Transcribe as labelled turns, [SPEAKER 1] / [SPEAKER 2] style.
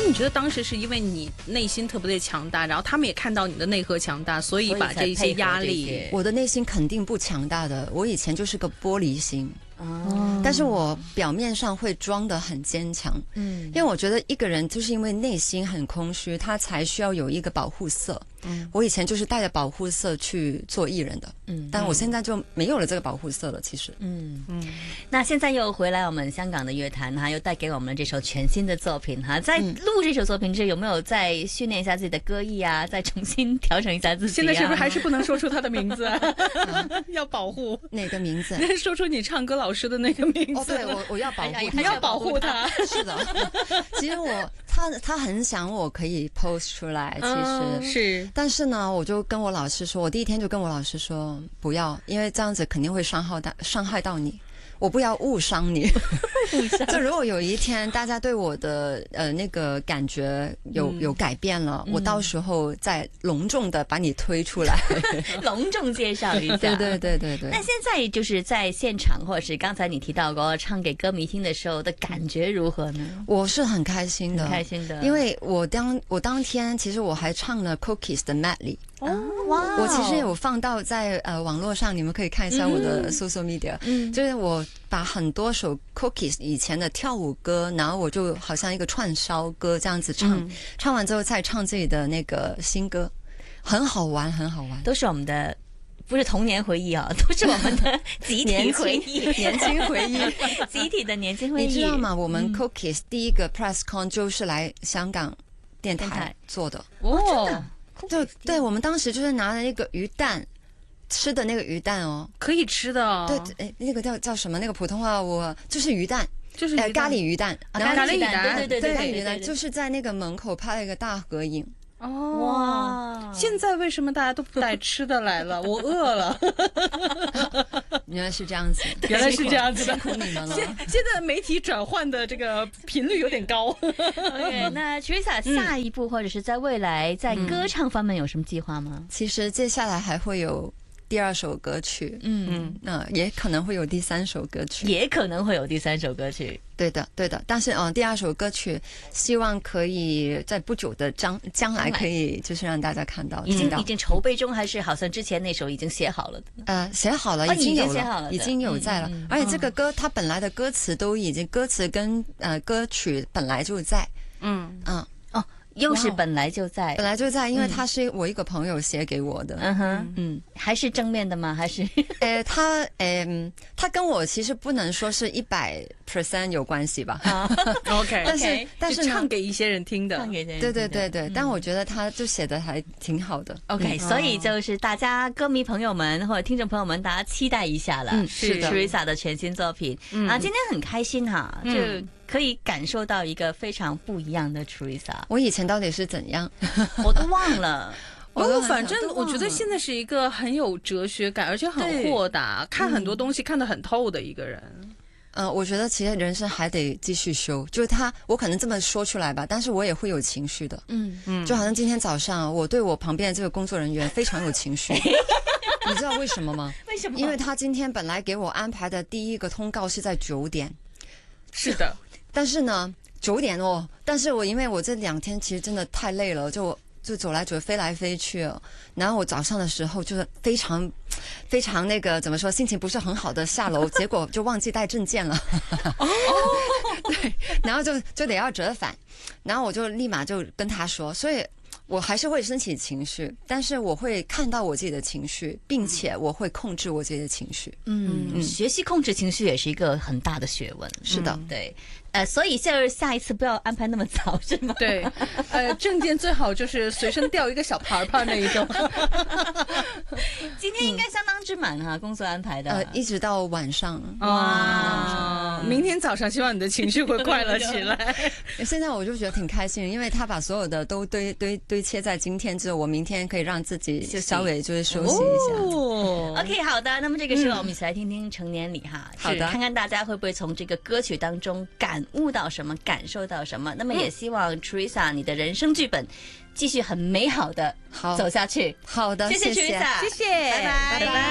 [SPEAKER 1] 你觉得当时是因为你内心特别的强大，然后他们也看到你的内核强大，所以把这一些压力。
[SPEAKER 2] 我的内心肯定不强大的，我以前就是个玻璃心。但是我表面上会装得很坚强，因为我觉得一个人就是因为内心很空虚，他才需要有一个保护色。我以前就是带着保护色去做艺人的，但我现在就没有了这个保护色了。其实，
[SPEAKER 3] 那现在又回来我们香港的乐坛哈，又带给我们这首全新的作品哈。在录这首作品之前，有没有再训练一下自己的歌艺啊？再重新调整一下自己？
[SPEAKER 1] 现在是不是还是不能说出他的名字啊？要保护
[SPEAKER 2] 哪个名字？
[SPEAKER 1] 说出你唱歌老师的那个名字。
[SPEAKER 2] 对，我要保护他，
[SPEAKER 1] 你要保护他。
[SPEAKER 2] 是的，其实他很想我可以 post 出来，其实
[SPEAKER 1] 是。
[SPEAKER 2] 但是呢，我就跟我老师说，我第一天就跟我老师说不要，因为这样子肯定会伤害到你。我不要误伤你。就如果有一天大家对我的那个感觉有改变了，我到时候再隆重的把你推出来，
[SPEAKER 3] 隆重介绍一下。
[SPEAKER 2] 对。
[SPEAKER 3] 那现在就是在现场，或者是刚才你提到过唱给歌迷听的时候的感觉如何呢？
[SPEAKER 2] 我是很开心的，因为我当天其实我还唱了 Cookies 的 medley。我其实有放到在网络上，你们可以看一下我的 social media。就是我把很多首 Cookies 以前的跳舞歌，然后我就好像一个串烧歌这样子唱，唱完之后再唱自己的那个新歌，很好玩，都
[SPEAKER 3] 是我们的。不是童年回忆啊，都是我们的集体回忆、
[SPEAKER 2] 年轻回忆、
[SPEAKER 3] 集体的年轻回忆。
[SPEAKER 2] 你知道吗？我们 Cookies 第一个 press con 就是来香港电台做的
[SPEAKER 3] 哦。
[SPEAKER 2] 对，我们当时就是拿了那个鱼蛋，吃的那个鱼蛋哦，
[SPEAKER 1] 可以吃的哦。
[SPEAKER 2] 对，那个叫什么？那个普通话我就是鱼蛋，
[SPEAKER 1] 就是
[SPEAKER 2] 咖喱鱼蛋，
[SPEAKER 3] 咖喱鱼
[SPEAKER 2] 蛋，对，咖喱鱼蛋，就是在那个门口拍了一个大合影。
[SPEAKER 1] 哇！现在为什么大家都不带吃的来了？我饿了。
[SPEAKER 2] 原来是这样子，
[SPEAKER 1] 原来是这样子的，
[SPEAKER 2] 辛苦你们了。
[SPEAKER 1] 现在媒体转换的这个频率有点高。
[SPEAKER 3] OK， 那 Teresa 下一步或者是在未来在歌唱方面有什么计划吗？
[SPEAKER 2] 其实接下来还会有第二首歌曲，也可能会有第三首歌曲，对的。但是第二首歌曲希望可以在不久的将来可以就是让大家看到，
[SPEAKER 3] 已经筹备中，还是好像之前那首已经写好了的？
[SPEAKER 2] 写好了，已经有在了，而且这个歌它本来的歌词都已经，歌词跟歌曲本来就在，
[SPEAKER 3] 又是本来就在，
[SPEAKER 2] 因为他是我一个朋友写给我的。
[SPEAKER 3] 还是正面的吗？还是
[SPEAKER 2] 他跟我其实不能说是100% 有关系吧。
[SPEAKER 1] OK，
[SPEAKER 2] 但是
[SPEAKER 1] 唱给一些人听的，
[SPEAKER 2] 对。但我觉得他就写的还挺好的。
[SPEAKER 3] OK， 所以就是大家歌迷朋友们或者听众朋友们，大家期待一下了。
[SPEAKER 2] 是的
[SPEAKER 3] Teresa 的全新作品今天很开心哈，就可以感受到一个非常不一样的 Teresa。
[SPEAKER 2] 我以前到底是怎样，
[SPEAKER 3] 我都忘了。
[SPEAKER 1] 反正我觉得现在是一个很有哲学感，而且很豁达，看很多东西看得很透的一个人。
[SPEAKER 2] 我觉得其实人生还得继续修，就是我可能这么说出来吧，但是我也会有情绪的。就好像今天早上我对我旁边的这个工作人员非常有情绪。你知道为什么吗？
[SPEAKER 3] 为什么？
[SPEAKER 2] 因为他今天本来给我安排的第一个通告是在9点。
[SPEAKER 1] 是的。
[SPEAKER 2] 但是呢9点但是因为我这2天其实真的太累了，就走来走去，飞来飞去，然后我早上的时候就是非常非常那个怎么说，心情不是很好的下楼，结果就忘记带证件了。对，然后就得要折返，然后我就立马就跟他说，所以我还是会升起情绪，但是我会看到我自己的情绪，并且我会控制我自己的情绪。
[SPEAKER 3] 学习控制情绪也是一个很大的学问。
[SPEAKER 2] 是的，
[SPEAKER 3] 对。所以下一次不要安排那么早，是吗？
[SPEAKER 1] 对，证件最好就是随身吊一个小牌牌那一种。
[SPEAKER 3] 今天应该相当之满哈，工作安排的，
[SPEAKER 2] 一直到晚上。
[SPEAKER 1] 哇，明天早上希望你的情绪会快乐起来。
[SPEAKER 2] 现在我就觉得挺开心，因为他把所有的都堆砌在今天之后，我明天可以让自己稍微就是休息一下。
[SPEAKER 3] OK， 好的，那么这个时候我们一起来听听成年礼哈，
[SPEAKER 2] 好的，
[SPEAKER 3] 看看大家会不会从这个歌曲当中感悟到什么，感受到什么。那么也希望 Teresa 你的人生剧本继续很美好的走下去。
[SPEAKER 2] 好的，
[SPEAKER 3] 谢谢 Teresa，
[SPEAKER 1] 谢谢，
[SPEAKER 3] 拜拜。